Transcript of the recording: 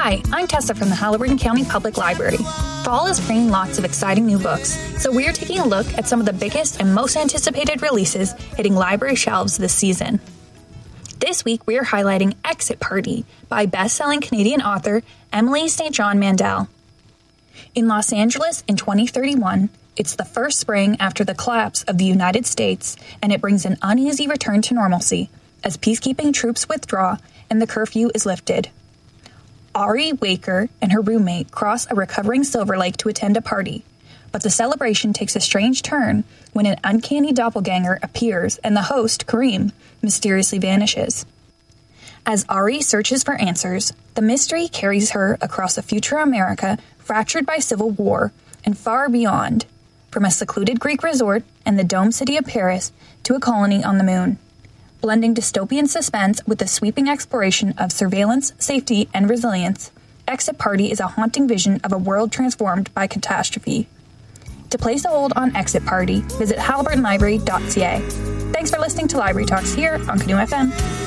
Hi, I'm Tessa from the Haliburton County Public Library. Fall is bringing lots of exciting new books, so we are taking a look at some of the biggest and most anticipated releases hitting library shelves this season. This week, we are highlighting Exit Party by best-selling Canadian author Emily St. John Mandel. In Los Angeles in 2031, it's the first spring after the collapse of the United States, and it brings an uneasy return to normalcy as peacekeeping troops withdraw and the curfew is lifted. Ari Waker and her roommate cross a recovering Silver Lake to attend a party, but the celebration takes a strange turn when an uncanny doppelganger appears and the host, Kareem, mysteriously vanishes. As Ari searches for answers, the mystery carries her across a future America fractured by civil war and far beyond, from a secluded Greek resort in the dome city of Paris to a colony on the moon. Blending dystopian suspense with the sweeping exploration of surveillance, safety, and resilience, Exit Party is a haunting vision of a world transformed by catastrophe. To place a hold on Exit Party, visit haliburtonlibrary.ca. Thanks for listening to Library Talks here on Canoe FM.